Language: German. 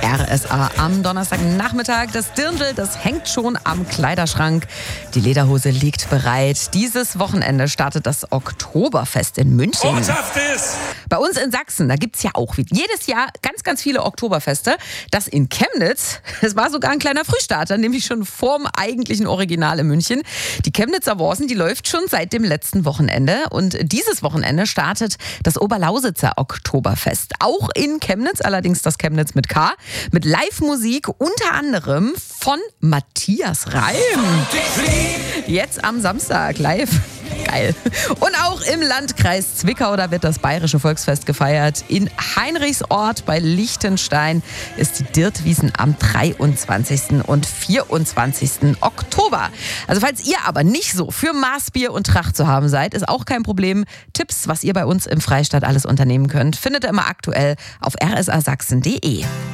RSA am Donnerstagnachmittag. Das Dirndl, das hängt schon am Kleiderschrank. Die Lederhose liegt bereit. Dieses Wochenende startet das Oktoberfest in München. Bei uns in Sachsen, da gibt's ja auch jedes Jahr ganz viele Oktoberfeste. Das in Chemnitz, das war sogar ein kleiner Frühstarter, nämlich schon vorm eigentlichen Original in München. Die Chemnitzer Worsen, die läuft schon seit dem letzten Wochenende. Und dieses Wochenende startet das Oberlausitzer Oktoberfest. Auch in Chemnitz, allerdings das Chemnitz mit K, mit Live-Musik unter anderem von Matthias Reim. Jetzt am Samstag live. Geil. Und auch im Landkreis Zwickau, da wird das Bayerische Volksfest gefeiert. In Heinrichsort bei Liechtenstein ist die Dirtwiesen am 23. und 24. Oktober. Also falls ihr aber nicht so für Maßbier und Tracht zu haben seid, ist auch kein Problem. Tipps, was ihr bei uns im Freistaat alles unternehmen könnt, findet ihr immer aktuell auf rsasachsen.de.